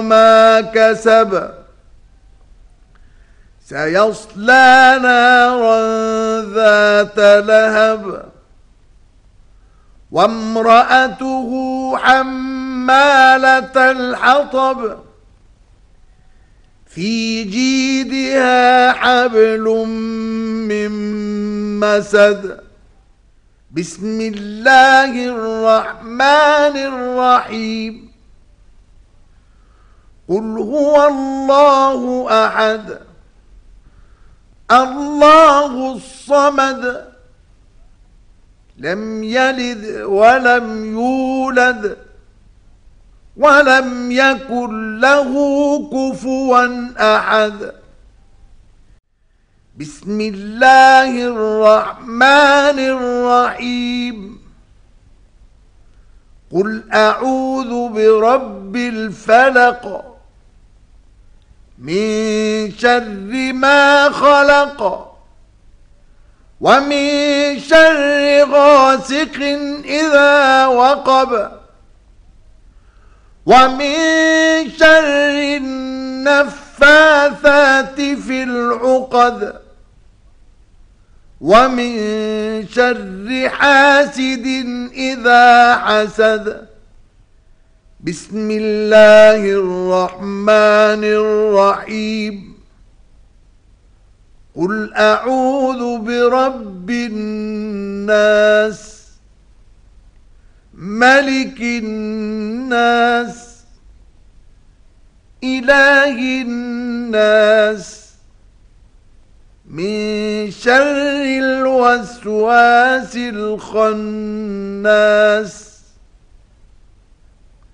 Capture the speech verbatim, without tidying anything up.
ما كسب سيصلى نارا ذات لهب وامرأته حمالة الحطب في جيدها حبل من مسد. بسم الله الرحمن الرحيم. قل هو الله أحد الله الصمد لم يلد ولم يولد ولم يكن له كفوا أحد. بسم الله الرحمن الرحيم. قل أعوذ برب الفلق من شر ما خلق ومن شر غاسق إذا وقب ومن شر النفاثات في العقد ومن شر حاسد إذا حسد. بسم الله الرحمن الرحيم. قل أعوذ برب الناس ملك الناس إله الناس من شر الوسواس الخناس